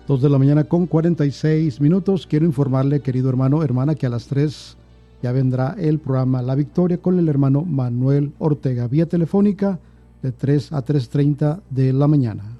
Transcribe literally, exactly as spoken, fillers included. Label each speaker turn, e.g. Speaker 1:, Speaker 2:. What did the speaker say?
Speaker 1: Dos de la mañana con cuarenta y seis minutos. Quiero informarle, querido hermano, hermana, que a las tres ya vendrá el programa La Victoria con el hermano Manuel Ortega, vía telefónica de tres a tres treinta de la mañana.